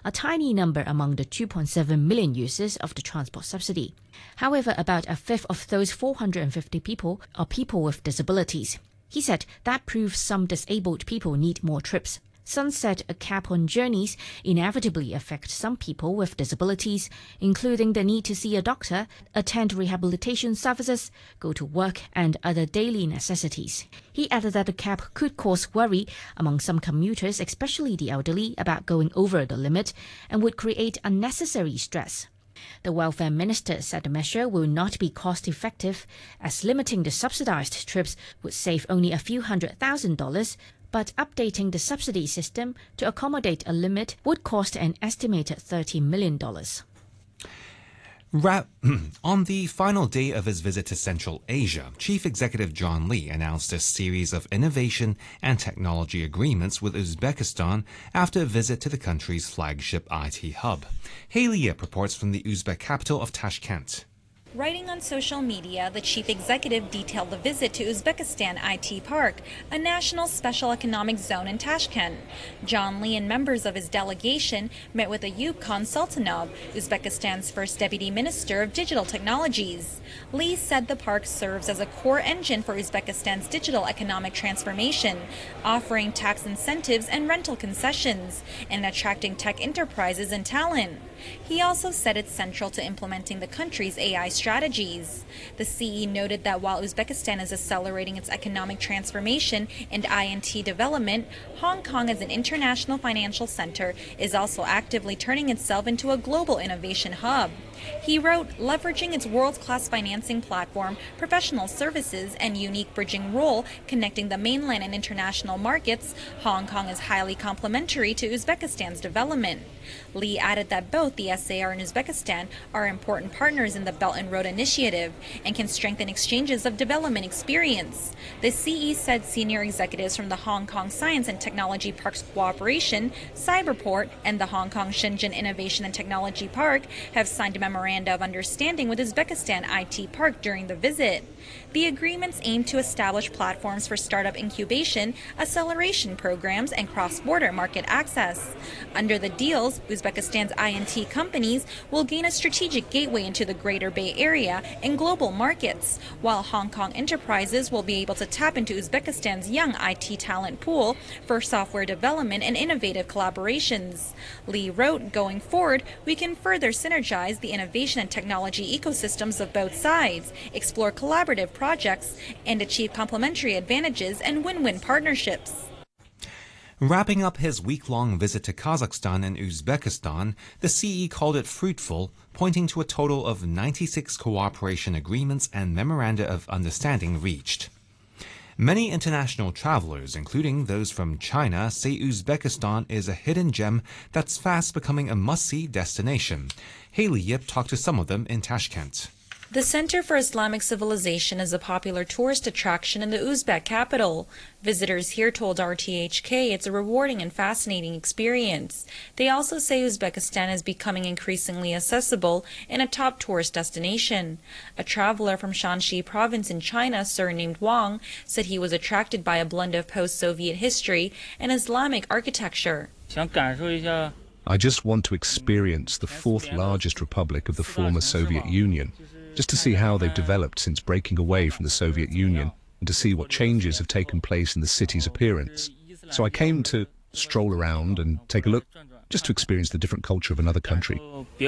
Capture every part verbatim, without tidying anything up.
a tiny number among the two point seven million users of the transport subsidy. However, about a fifth of those four hundred fifty people are people with disabilities. He said that proves some disabled people need more trips. Sun said a cap on journeys inevitably affects some people with disabilities, including the need to see a doctor, attend rehabilitation services, go to work, and other daily necessities. He added that the cap could cause worry among some commuters, especially the elderly, about going over the limit and would create unnecessary stress. The welfare minister said the measure will not be cost-effective, as limiting the subsidized trips would save only a few hundred thousand dollars, but updating the subsidy system to accommodate a limit would cost an estimated thirty million dollars. Ra- On the final day of his visit to Central Asia, Chief Executive John Lee announced a series of innovation and technology agreements with Uzbekistan after a visit to the country's flagship I T hub. Haley Yip reports from the Uzbek capital of Tashkent. Writing on social media, the chief executive detailed the visit to Uzbekistan I T Park, a national special economic zone in Tashkent. John Lee and members of his delegation met with Ayub Khan Sultanov, Uzbekistan's first deputy minister of digital technologies. Lee said the park serves as a core engine for Uzbekistan's digital economic transformation, offering tax incentives and rental concessions, and attracting tech enterprises and talent. He also said it's central to implementing the country's A I strategies. The C E noted that while Uzbekistan is accelerating its economic transformation and I T development, Hong Kong as an international financial center is also actively turning itself into a global innovation hub. He wrote, leveraging its world-class financing platform, professional services, and unique bridging role connecting the mainland and international markets, Hong Kong is highly complementary to Uzbekistan's development. Lee added that both the S A R and Uzbekistan are important partners in the Belt and Road Initiative and can strengthen exchanges of development experience. The C E said senior executives from the Hong Kong Science and Technology Parks Cooperation, Cyberport, and the Hong Kong Shenzhen Innovation and Technology Park have signed a memoranda of understanding with Uzbekistan I T Park during the visit. The agreements aim to establish platforms for startup incubation, acceleration programs, and cross-border market access. Under the deals, Uzbekistan's I T companies will gain a strategic gateway into the Greater Bay Area and global markets, while Hong Kong enterprises will be able to tap into Uzbekistan's young I T talent pool for software development and innovative collaborations. Lee wrote, going forward, we can further synergize the innovation and technology ecosystems of both sides, explore collaborative projects, and achieve complementary advantages and win-win partnerships. Wrapping up his week-long visit to Kazakhstan and Uzbekistan, the C E called it fruitful, pointing to a total of ninety-six cooperation agreements and memoranda of understanding reached. Many international travelers, including those from China, say Uzbekistan is a hidden gem that's fast becoming a must-see destination. Haley Yip talked to some of them in Tashkent. The Center for Islamic Civilization is a popular tourist attraction in the Uzbek capital. Visitors here told R T H K it's a rewarding and fascinating experience. They also say Uzbekistan is becoming increasingly accessible and a top tourist destination. A traveler from Shanxi province in China, surnamed Wang, said he was attracted by a blend of post-Soviet history and Islamic architecture. I just want to experience the fourth largest republic of the former Soviet Union, just to see how they've developed since breaking away from the Soviet Union and to see what changes have taken place in the city's appearance. So I came to stroll around and take a look, just to experience the different culture of another country.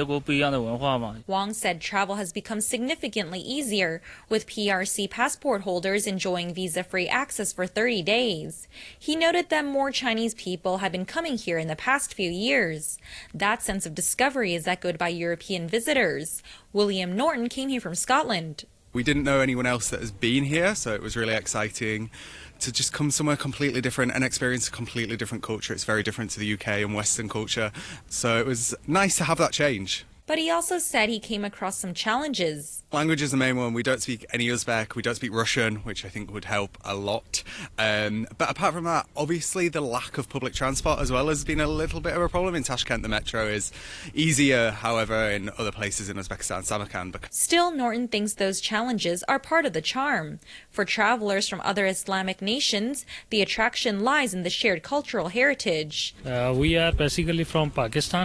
Wang said travel has become significantly easier, with P R C passport holders enjoying visa-free access for thirty days. He noted that more Chinese people have been coming here in the past few years. That sense of discovery is echoed by European visitors. William Norton came here from Scotland. We didn't know anyone else that has been here, so it was really exciting to just come somewhere completely different and experience a completely different culture. It's very different to the U K and Western culture, so it was nice to have that change. But he also said he came across some challenges. Language is the main one. We don't speak any Uzbek, we don't speak Russian, which I think would help a lot. Um, but apart from that, obviously the lack of public transport as well has been a little bit of a problem. In Tashkent, the metro is easier, however, in other places in Uzbekistan, Samarkand. Still, Norton thinks those challenges are part of the charm. For travelers from other Islamic nations, the attraction lies in the shared cultural heritage. Uh, we are basically from Pakistan.